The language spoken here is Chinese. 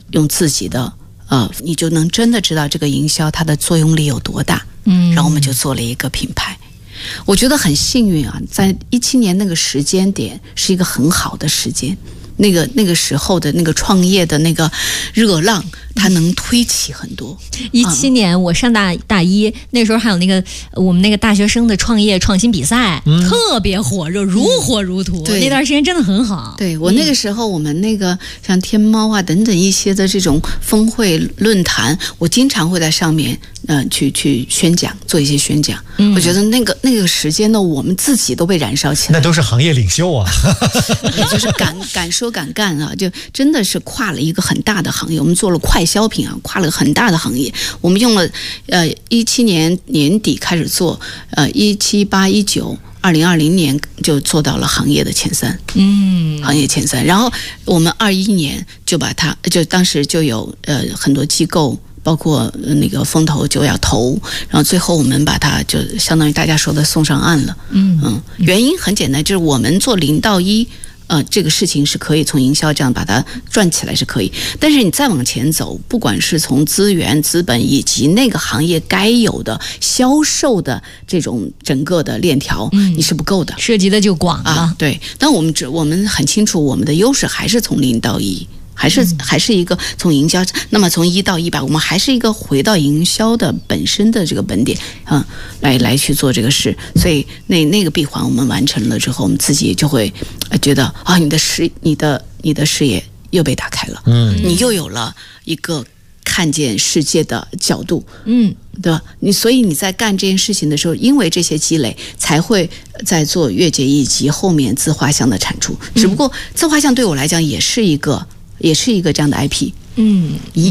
用自己的你就能真的知道这个营销它的作用力有多大。然后我们就做了一个品牌。我觉得很幸运啊，在17年那个时间点是一个很好的时间，那个时候的那个创业的那个热浪，它能推起很多。 17年我上大一，那时候还有我们那个大学生的创业创新比赛，特别火热，如火如荼。那段时间真的很好。 对，我那个时候，我们那个像天猫啊等等一些的这种峰会论坛，我经常会在上面去宣讲，做一些宣讲。我觉得那个时间呢，我们自己都被燃烧起来。 那都是行业领袖啊， 也就是敢说敢干啊，就真的是跨了一个很大的行业。我们做了快消品啊，跨了很大的行业。我们用了17年年底开始做，17、18、19。2020年就做到了行业的前3，行业前3。然后我们21年就把它，就当时就有很多机构，包括那个风投就要投，然后最后我们把它就相当于大家说的送上岸了。原因很简单，就是我们做0到1。这个事情是可以从营销这样把它赚起来是可以，但是你再往前走，不管是从资源、资本以及那个行业该有的销售的这种整个的链条，你是不够的， 涉及的就广了。 对，但我们很清楚，我们的优势还是从0到1。还是一个从营销，那么从1到100，我们还是一个回到营销的本身的这个本点来去做这个事。所以那个闭环我们完成了之后，我们自己就会觉得你的视野又被打开了，你又有了一个看见世界的角度，对吧？所以你在干这件事情的时候，因为这些积累，才会在做月结以及后面自画像的产出。只不过自画像对我来讲也是一个这样的 IP，